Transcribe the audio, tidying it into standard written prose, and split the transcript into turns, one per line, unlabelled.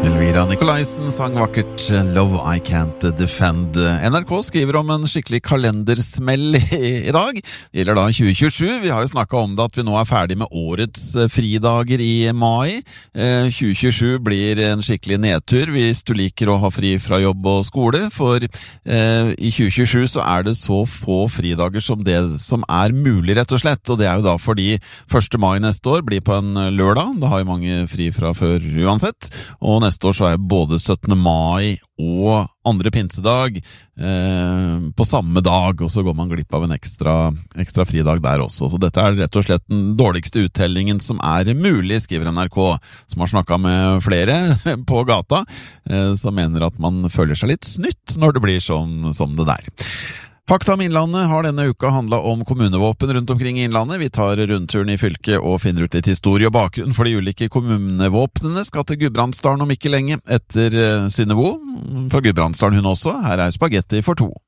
Elvira Nikolaisen sang vakkert Love I Can't Defend. NRK skriver om en skikkelig kalendersmell i dag. Det gjelder da 2027. Vi har jo snakket om det at vi nå er ferdig med årets fridager i mai. 2027 blir en skikkelig nedtur hvis du liker å ha fri fra jobb og skole, for i 2027 så er det så få fridager som det som er mulig, rett og slett. Og det er jo da fordi 1. mai neste år blir på en lørdag. Da har jo mange fri fra før uansett. Og neste år så er både 17. mai og andre pinsedag på samme dag, og så går man glipp av en ekstra fridag der også. Så dette er rett og slett den dårligste uttellingen som er mulig, skriver NRK, som har snakket med flere på gata, som mener at man føler seg litt snytt når det blir som det der. Fakta om Innlandet har denne uka handlet om kommunevåpen rundt omkring i Innlandet. Vi tar rundturen i fylket og finner ut litt historie og bakgrunn for de ulike kommunevåpnene. Skal til Gudbrandsdalen om ikke lenge, etter Synnevo. For Gudbrandsdalen hun også. Her er spagetti for to.